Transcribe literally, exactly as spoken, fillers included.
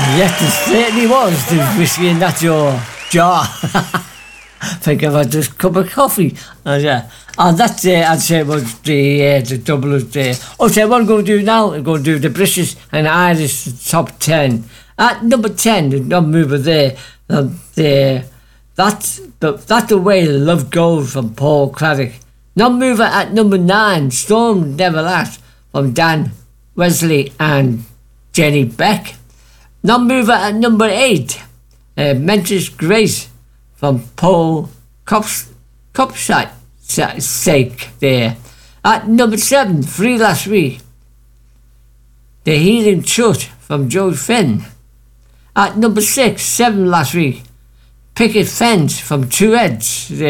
Yes, it certainly was. There's whiskey in that jar. jar. Think I've had this cup of coffee. And, yeah. And that's uh, I'd say was the uh, the double of the. Oh, so what I'm going to do now? I'm going to do the British and Irish top ten. At number ten, the non-mover there. Um, the that's the that's the way love goes from Paul Craddock. Non-mover at number nine, Storm Never Last from Dan Wesley and Jenny Beck. Non-mover at number eight, uh, Mentis Grace from Paul Cop's Copside sake there. At number seven, Free Last Week, The Healing Chut from Joe Finn. At number six, Seven Last Week, Picket Fence from Two Heads there.